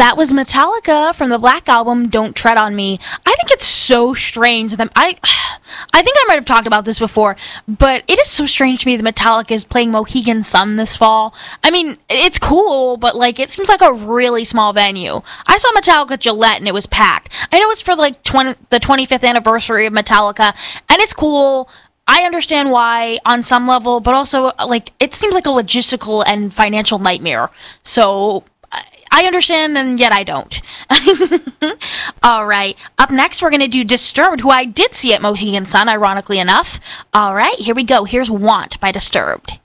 That was Metallica from the Black Album, Don't Tread on Me. I think it's so strange that I think I might have talked about this before, but it is so strange to me that Metallica is playing Mohegan Sun this fall. I mean, it's cool, but like it seems like a really small venue. I saw Metallica at Gillette and it was packed. I know it's for like the 25th anniversary of Metallica, and it's cool. I understand why on some level, but also like it seems like a logistical and financial nightmare. So I understand, and yet I don't. All right. Up next, we're going to do Disturbed, who I did see at Mohegan Sun, ironically enough. All right, here we go. Here's Want by Disturbed.